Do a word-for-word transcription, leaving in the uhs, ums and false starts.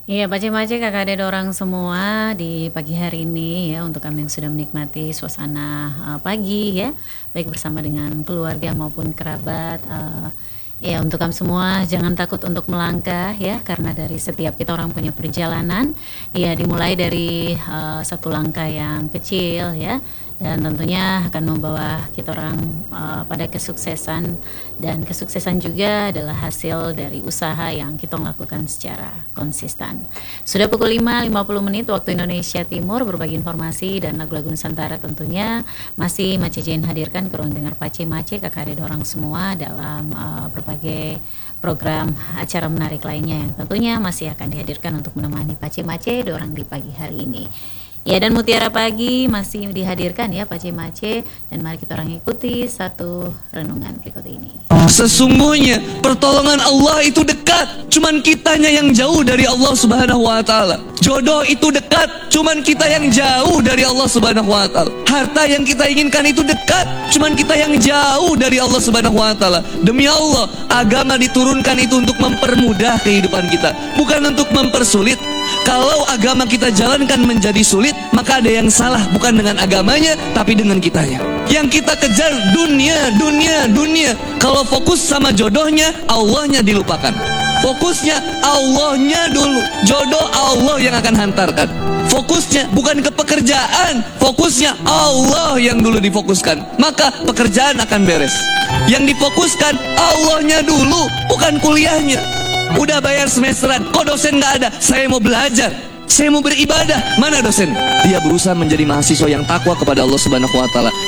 Iya, pace-pace kakak ada orang semua di pagi hari ini ya untuk kami yang sudah menikmati suasana uh, pagi ya, baik bersama dengan keluarga maupun kerabat. Uh, ya untuk kami semua jangan takut untuk melangkah ya, karena dari setiap kita orang punya perjalanan. Ya dimulai dari uh, satu langkah yang kecil ya, dan tentunya akan membawa kita orang uh, pada kesuksesan, dan kesuksesan juga adalah hasil dari usaha yang kita lakukan secara konsisten. Sudah pukul lima lewat lima puluh menit waktu Indonesia Timur, berbagi informasi dan lagu-lagu Nusantara tentunya masih Mace Jane hadirkan ke ruang dengar Pace Mace kakak ada orang semua dalam uh, berbagai program acara menarik lainnya yang tentunya masih akan dihadirkan untuk menemani Pace Mace dorang di pagi hari ini. Ya, dan Mutiara Pagi masih dihadirkan ya Pace Mace, dan mari kita orang ikuti satu renungan berikut ini. Sesungguhnya pertolongan Allah itu dekat, cuman kitanya yang jauh dari Allah Subhanahu wa taala. Jodoh itu dekat, cuman kita yang jauh dari Allah Subhanahu wa taala. Harta yang kita inginkan itu dekat, cuman kita yang jauh dari Allah Subhanahu wa taala. Demi Allah, agama diturunkan itu untuk mempermudah kehidupan kita, bukan untuk mempersulit. Kalau agama kita jalankan menjadi sulit, maka ada yang salah, bukan dengan agamanya, tapi dengan kitanya. Yang kita kejar dunia, dunia, dunia. Kalau fokus sama jodohnya, Allahnya dilupakan. Fokusnya Allahnya dulu, jodoh Allah yang akan hantarkan. Fokusnya bukan ke pekerjaan, fokusnya Allah yang dulu difokuskan, maka pekerjaan akan beres. Yang difokuskan Allahnya dulu, bukan kuliahnya. Udah bayar semesteran, kok dosen gak ada? Saya mau belajar, saya mau beribadah. Mana dosen? Dia berusaha menjadi mahasiswa yang takwa kepada Allah Subhanahu wa taala.